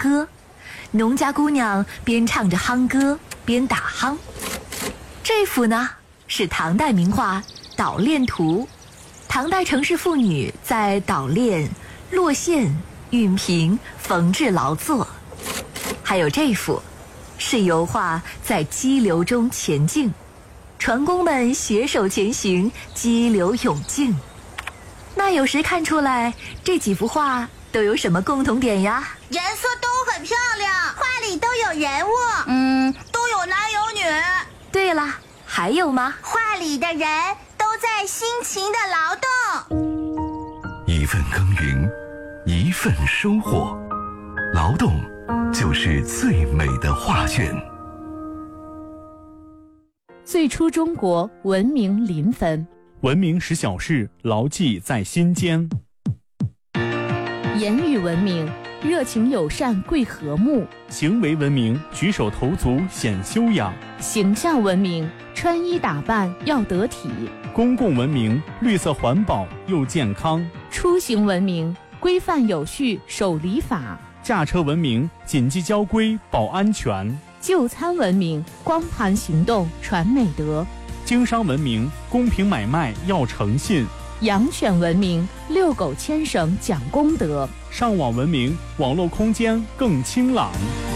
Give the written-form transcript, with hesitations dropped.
歌，农家姑娘边唱着夯歌边打夯。这幅呢是唐代名画《捣练图》，唐代城市妇女在捣练、落线、熨平、缝制劳作。还有这幅是油画在激流中前进，船工们携手前行，激流勇进。那有谁看出来这几幅画都有什么共同点呀？ 颜色都很漂亮，画里都有人物，都有男有女。 对了，还有吗？ 画里的人都在辛勤的劳动。 一份耕耘，一份收获，劳动就是最美的画卷。 最初中国文明临汾， 文明使小事牢记在心间。 言语文明，热情友善贵和睦； 行为文明，举手投足显修养； 形象文明，穿衣打扮要得体； 公共文明，绿色环保又健康； 出行文明，规范有序守礼法； 驾车文明，谨记交规保安全； 就餐文明，光盘行动传美德； 经商文明，公平买卖要诚信； 养犬文明，遛狗牵绳讲公德； 上网文明，网络空间更清朗。